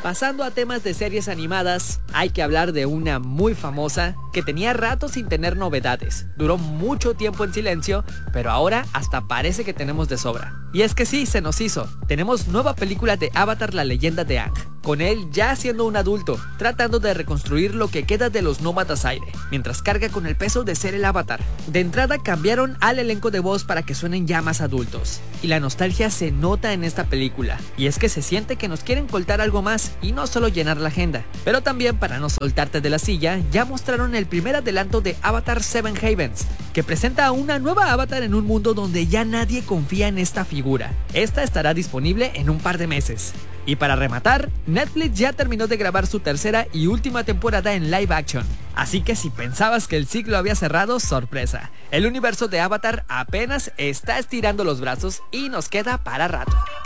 Pasando a temas de series animadas, hay que hablar de una muy famosa que tenía rato sin tener novedades. Duró mucho tiempo en silencio, pero ahora hasta parece que tenemos de sobra. Y es que sí, se nos hizo. Tenemos nueva película de Avatar: La leyenda de Aang. Con él ya siendo un adulto, tratando de reconstruir lo que queda de los nómadas aire, mientras carga con el peso de ser el Avatar. De entrada cambiaron al elenco de voz para que suenen ya más adultos. Y la nostalgia se nota en esta película. Y es que se siente que nos quieren contar algo más y no solo llenar la agenda. Pero también, para no soltarte de la silla, ya mostraron el primer adelanto de Avatar Seven Heavens, que presenta a una nueva Avatar en un mundo donde ya nadie confía en esta figura. Esta estará disponible en un par de meses. Y para rematar, Netflix ya terminó de grabar su tercera y última temporada en live action. Así que si pensabas que el ciclo había cerrado, sorpresa. El universo de Avatar apenas está estirando los brazos y nos queda para rato.